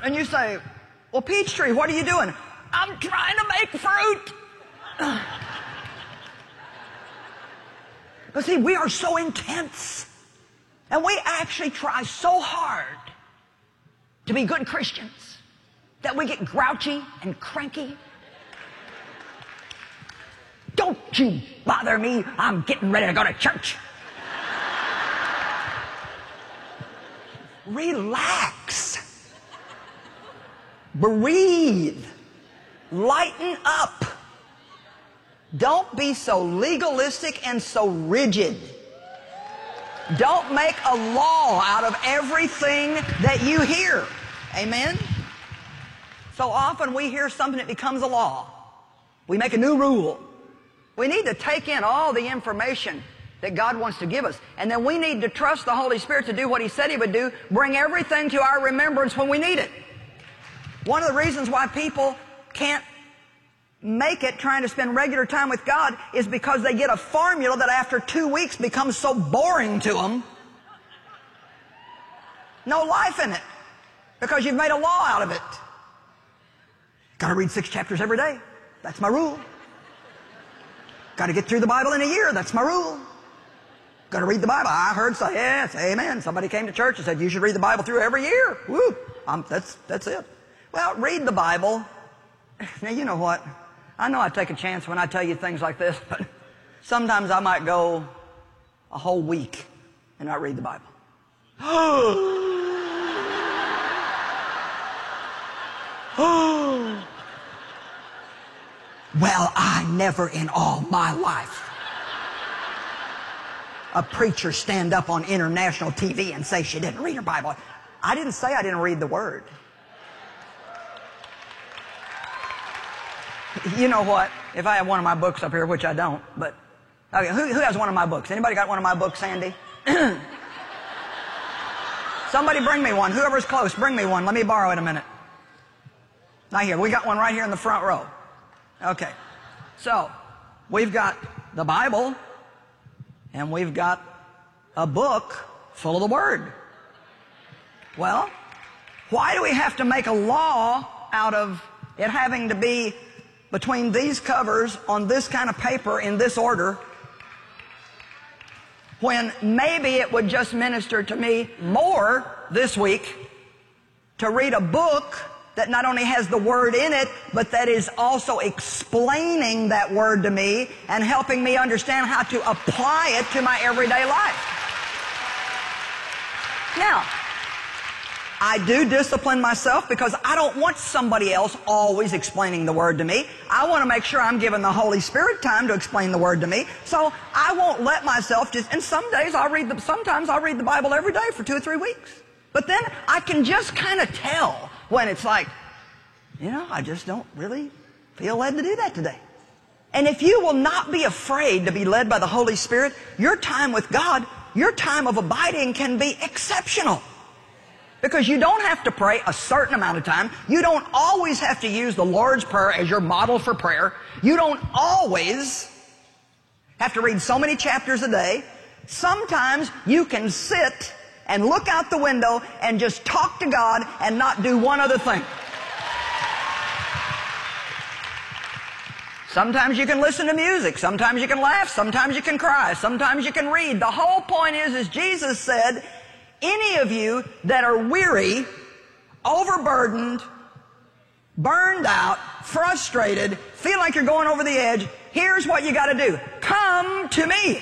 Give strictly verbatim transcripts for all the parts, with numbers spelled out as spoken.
And you say, well, Peachtree, what are you doing? I'm trying to make fruit. But see, we are so intense. And we actually try so hard to be good Christians that we get grouchy and cranky. Don't you bother me. I'm getting ready to go to church. Relax. Breathe. Lighten up. Don't be so legalistic and so rigid. Don't make a law out of everything that you hear. Amen? So often we hear something that becomes a law. We make a new rule. We need to take in all the information that God wants to give us. And then we need to trust the Holy Spirit to do what He said He would do, bring everything to our remembrance when we need it. One of the reasons why people can't make it trying to spend regular time with God is because they get a formula that after two weeks becomes so boring to them. No life in it. Because you've made a law out of it. Got to read six chapters every day. That's my rule. Got to get through the Bible in a year. That's my rule. Got to read the Bible. I heard say, yes, amen. Somebody came to church and said, you should read the Bible through every year. Woo. Um, that's, that's it. Well, read the Bible. Now, you know what? I know I take a chance when I tell you things like this, but sometimes I might go a whole week and not read the Bible. Well, I never in all my life a preacher stand up on international T V and say she didn't read her Bible. I didn't say I didn't read the Word. You know what? If I have one of my books up here, which I don't, but okay, who, who has one of my books? Anybody got one of my books, Sandy? Somebody bring me one. Whoever's close, bring me one. Let me borrow it a minute. Not here. We got one right here in the front row. Okay. So, we've got the Bible, and we've got a book full of the Word. Well, why do we have to make a law out of it having to be between these covers on this kind of paper in this order, when maybe it would just minister to me more this week to read a book that not only has the Word in it, but that is also explaining that Word to me and helping me understand how to apply it to my everyday life. Now, I do discipline myself because I don't want somebody else always explaining the Word to me. I want to make sure I'm giving the Holy Spirit time to explain the Word to me. So I won't let myself just, and some days I'll read the, sometimes I'll read the Bible every day for two or three weeks. But then I can just kind of tell when it's like, you know, I just don't really feel led to do that today. And if you will not be afraid to be led by the Holy Spirit, your time with God, your time of abiding can be exceptional. Because you don't have to pray a certain amount of time. You don't always have to use the Lord's Prayer as your model for prayer. You don't always have to read so many chapters a day. Sometimes you can sit and look out the window and just talk to God and not do one other thing. Sometimes you can listen to music. Sometimes you can laugh. Sometimes you can cry. Sometimes you can read. The whole point is, as Jesus said, any of you that are weary, overburdened, burned out, frustrated, feel like you're going over the edge, here's what you got to do. Come to me.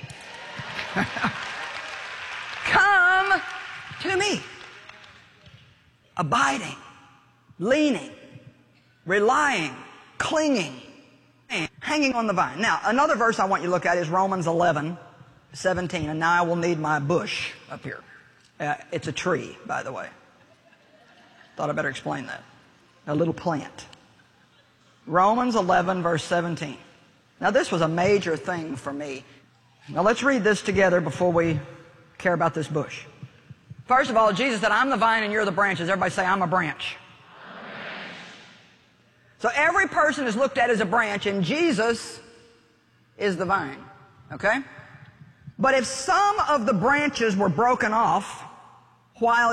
Come to me. Abiding, leaning, relying, clinging, hanging on the vine. Now, another verse I want you to look at is Romans eleven, seventeen. And now I will need my bush up here. Uh, it's a tree, by the way. Thought I better explain that. A little plant. Romans eleven, verse seventeen. Now, this was a major thing for me. Now, let's read this together before we care about this bush. First of all, Jesus said, I'm the vine and you're the branches. Everybody say, I'm a branch. I'm a branch. So every person is looked at as a branch, and Jesus is the vine. Okay? But if some of the branches were broken off while